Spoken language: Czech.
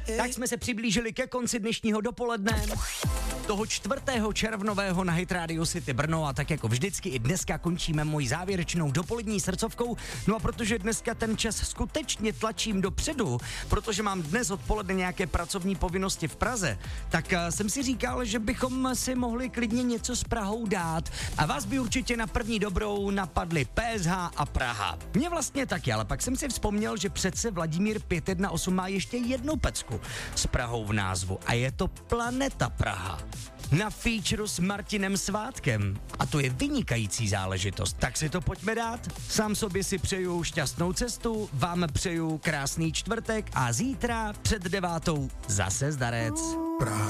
Tak jsme se přiblížili ke konci dnešního dopoledne, toho 4. červnového na Hit Radio City Brno, a tak jako vždycky i dneska končíme mojí závěrečnou dopolední srdcovkou. No a protože dneska ten čas skutečně tlačím dopředu, protože mám dnes odpoledne nějaké pracovní povinnosti v Praze, tak jsem si říkal, že bychom si mohli klidně něco s Prahou dát a vás by určitě na první dobrou napadly PSH a Praha. Mně vlastně taky, ale pak jsem si vzpomněl, že přece Vladimír 518 má ještě jednu pecku s Prahou v názvu a je to Planeta Praha. Na featureu s Martinem Svátkem. A to je vynikající záležitost. Tak si to pojďme dát. Sám sobě si přeju šťastnou cestu, vám přeju krásný čtvrtek a zítra před 9 zase zdarec.